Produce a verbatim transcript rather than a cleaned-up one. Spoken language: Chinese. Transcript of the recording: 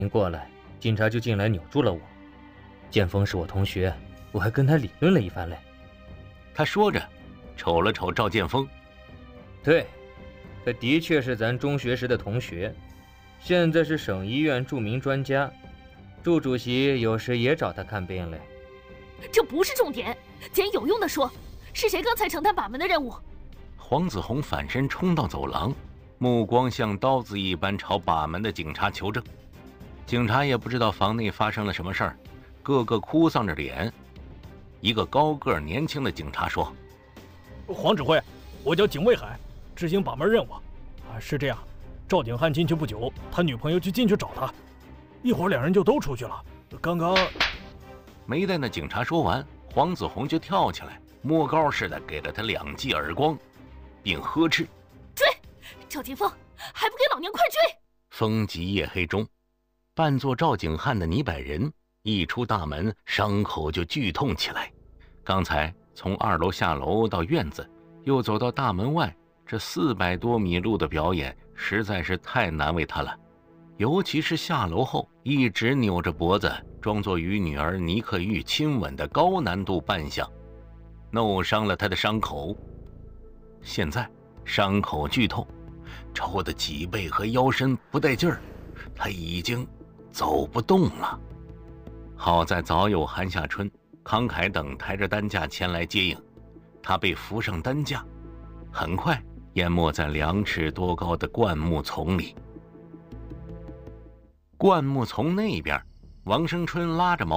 一过来，警察就进来扭住了我。剑锋是我同学，我还跟他理论了一番嘞。 他说着，瞅了瞅赵剑锋。 对，他的确是咱中学时的同学，现在是省医院著名专家，祝主席有时也找他看病嘞。 这不是重点，捡有用的说，是谁刚才承担把门的任务？ 黄子红反身冲到走廊，目光像刀子一般朝把门的警察求证。警察也不知道房内发生了什么事儿，个个哭丧着脸。一个高个年轻的警察说： 黄指挥，我叫景卫海，执行把门任务。啊，是这样，赵景汉进去不久，他女朋友就进去找他，一会儿两人就都出去了。刚刚…… 没待那警察说完，黄子红就跳起来，摸高似的给了他两记耳光，并呵斥： 追！赵金峰，还不给老娘快追！ 风急夜黑中，扮作赵景汉的倪百人一出大门，伤口就剧痛起来。刚才从二楼下楼到院子，又走到大门外，这四百多米路的表演实在是太难为他了。尤其是下楼后一直扭着脖子，装作与女儿倪克玉亲吻的高难度扮相，弄伤了他的伤口。现在伤口剧痛，抽的脊背和腰身不带劲儿，他已经走不动了。好在早有韩夏春、康凯等抬着担架前来接应，他被扶上担架，很快淹没在两尺多高的灌木丛里。灌木丛那边，王生春拉着毛